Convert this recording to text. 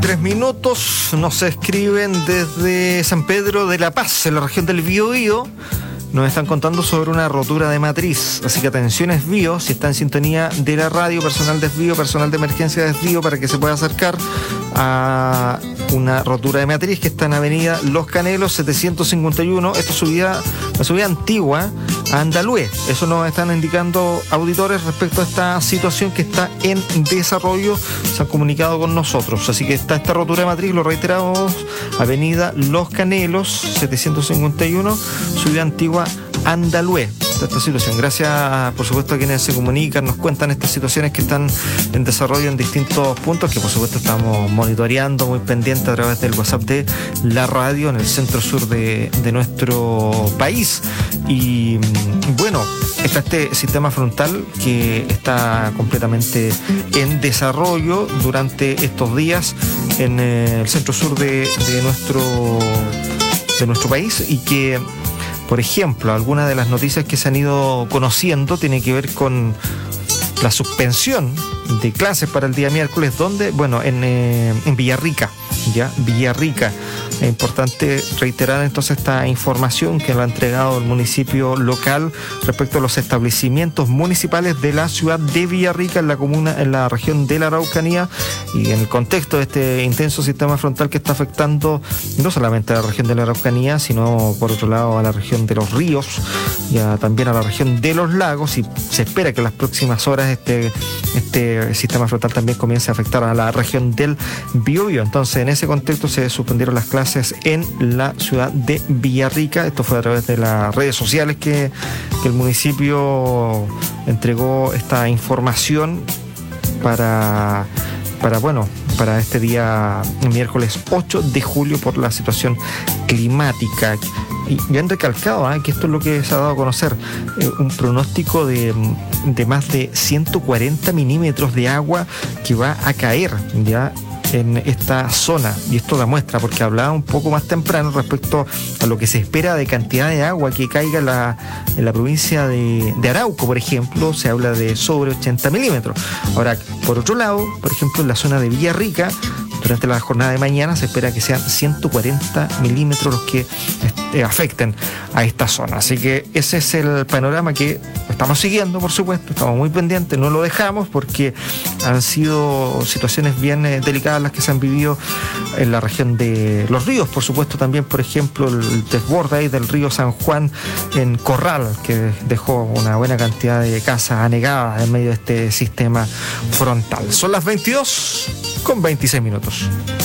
8:33. Nos escriben desde San Pedro de la Paz, en la región del Biobío. Nos están contando sobre una rotura de matriz. Así que atención, Desvío, si está en sintonía de la radio, personal Desvío, personal de emergencia Desvío, para que se pueda acercar a una rotura de matriz que está en avenida Los Canelos 751. Esto es la subida antigua a Andalúe. Eso nos están indicando auditores respecto a esta situación que está en desarrollo. Se han comunicado con nosotros. Así que está esta rotura de matriz, lo reiteramos, avenida Los Canelos 751, subida antigua Andalúe. Esta situación. Gracias, por supuesto, a quienes se comunican, nos cuentan estas situaciones que están en desarrollo en distintos puntos, que por supuesto estamos monitoreando muy pendiente a través del WhatsApp de la radio en el centro sur de nuestro país. Y bueno, está este sistema frontal que está completamente en desarrollo durante estos días en el centro sur de nuestro país, y que, por ejemplo, algunas de las noticias que se han ido conociendo tiene que ver con la suspensión de clases para el día miércoles, donde, bueno, en Villarrica, Villarrica. Es importante reiterar entonces esta información que lo ha entregado el municipio local respecto a los establecimientos municipales de la ciudad de Villarrica, en la comuna, en la región de la Araucanía, y en el contexto de este intenso sistema frontal que está afectando no solamente a la región de la Araucanía, sino por otro lado a la región de los ríos y también a la región de los lagos, y se espera que en las próximas horas este sistema frontal también comience a afectar a la región del Biobío. Entonces, en ese contexto se suspendieron las clases en la ciudad de Villarrica. Esto fue a través de las redes sociales que el municipio entregó esta información para este día miércoles 8 de julio por la situación climática. Y han recalcado que esto es lo que se ha dado a conocer, un pronóstico de más de 140 milímetros de agua que va a caer ya en esta zona, y esto da muestra, porque hablaba un poco más temprano respecto a lo que se espera de cantidad de agua que caiga en la provincia de Arauco, por ejemplo. Se habla de sobre 80 milímetros. Ahora, por otro lado, por ejemplo, en la zona de Villarrica, durante la jornada de mañana se espera que sean 140 milímetros los que afecten a esta zona. Así que ese es el panorama que estamos siguiendo, por supuesto, estamos muy pendientes, no lo dejamos, porque han sido situaciones bien delicadas las que se han vivido en la región de los ríos, por supuesto también, por ejemplo, el desborde ahí del río San Juan en Corral, que dejó una buena cantidad de casas anegadas en medio de este sistema frontal. Son las 22:26.